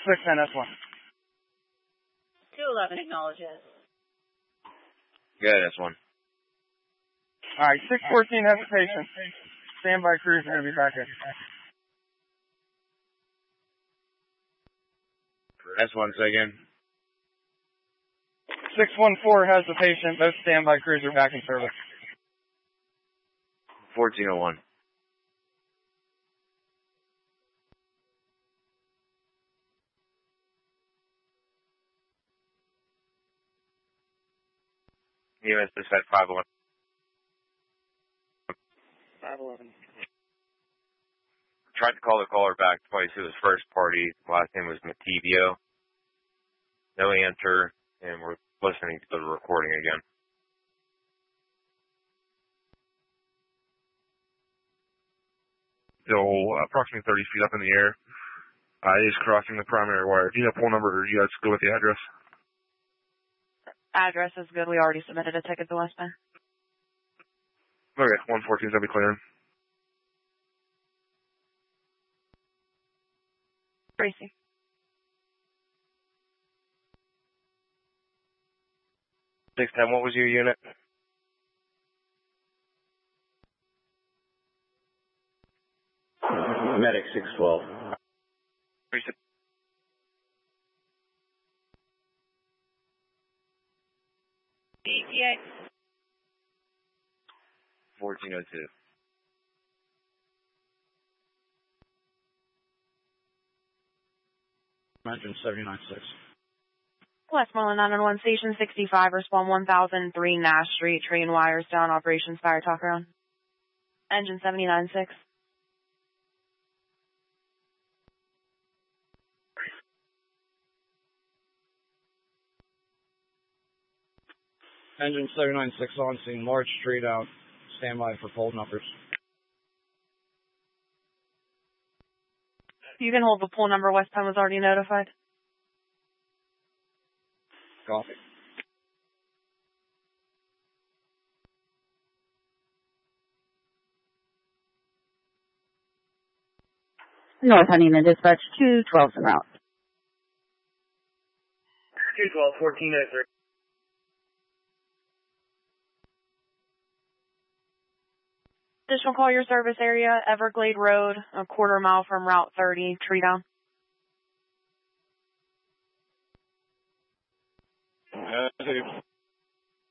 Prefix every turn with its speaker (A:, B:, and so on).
A: 610 S1.
B: 211 acknowledges.
C: Good, S1.
A: Alright, 614 has a patient. Standby crews are going to be back in.
C: S1, say again.
A: 614 has the patient. Both standby crews are back in service.
C: 1401. EMS dispatch 511.
A: 511.
C: Tried to call the caller back twice. It was first party. Last name was Matibio. No answer, and we're listening to the recording again.
D: Still approximately 30 feet up in the air. Is crossing the primary wire. Do you have phone number, or do you guys go with the address?
E: Address is good. We already submitted a ticket to Westman.
D: Okay, 114's gonna be clearing.
E: Tracy.
C: What was your unit?
F: Medic 612.
B: ETA.
C: 1402.
F: Engine 79.6.
E: Westmoreland 911 Station 65, respond 1003 Nash Street, train wires down, operations fire talk around. Engine 79.6.
F: Engine 796 on scene, large street out, standby for pole numbers.
E: You can hold the pool number. West Penn was already notified.
F: Copy.
G: North Huntington Dispatch 212 en route.
C: 212, 1403.
E: Additional call your service area, Everglade Road, a quarter mile from Route 30, tree down.